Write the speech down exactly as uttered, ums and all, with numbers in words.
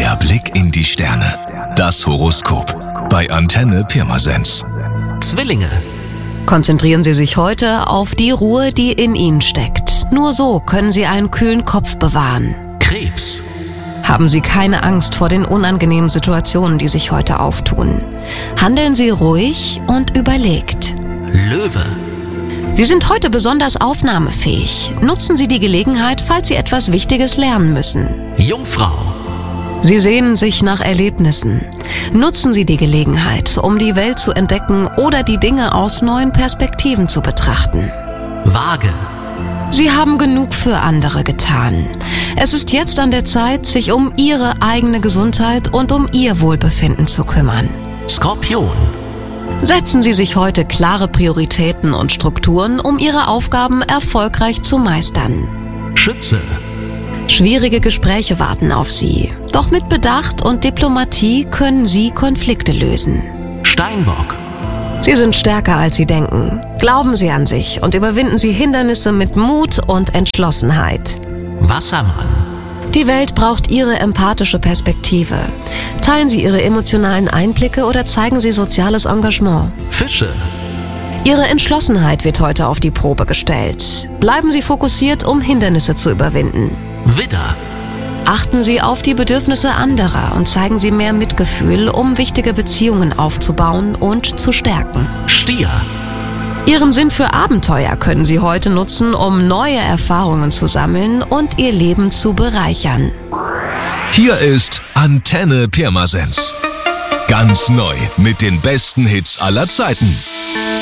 Der Blick in die Sterne. Das Horoskop. Bei Antenne Pirmasens. Zwillinge. Konzentrieren Sie sich heute auf die Ruhe, die in Ihnen steckt. Nur so können Sie einen kühlen Kopf bewahren. Krebs. Haben Sie keine Angst vor den unangenehmen Situationen, die sich heute auftun. Handeln Sie ruhig und überlegt. Löwe. Sie sind heute besonders aufnahmefähig. Nutzen Sie die Gelegenheit, falls Sie etwas Wichtiges lernen müssen. Jungfrau. Sie sehnen sich nach Erlebnissen. Nutzen Sie die Gelegenheit, um die Welt zu entdecken oder die Dinge aus neuen Perspektiven zu betrachten. Waage. Sie haben genug für andere getan. Es ist jetzt an der Zeit, sich um Ihre eigene Gesundheit und um Ihr Wohlbefinden zu kümmern. Skorpion. Setzen Sie sich heute klare Prioritäten und Strukturen, um Ihre Aufgaben erfolgreich zu meistern. Schütze. Schwierige Gespräche warten auf Sie. Doch mit Bedacht und Diplomatie können Sie Konflikte lösen. Steinbock. Sie sind stärker, als Sie denken. Glauben Sie an sich und überwinden Sie Hindernisse mit Mut und Entschlossenheit. Wassermann. Die Welt braucht Ihre empathische Perspektive. Teilen Sie Ihre emotionalen Einblicke oder zeigen Sie soziales Engagement. Fische. Ihre Entschlossenheit wird heute auf die Probe gestellt. Bleiben Sie fokussiert, um Hindernisse zu überwinden. Widder. Achten Sie auf die Bedürfnisse anderer und zeigen Sie mehr Mitgefühl, um wichtige Beziehungen aufzubauen und zu stärken. Stier. Ihren Sinn für Abenteuer können Sie heute nutzen, um neue Erfahrungen zu sammeln und Ihr Leben zu bereichern. Hier ist Antenne Pirmasens. Ganz neu mit den besten Hits aller Zeiten.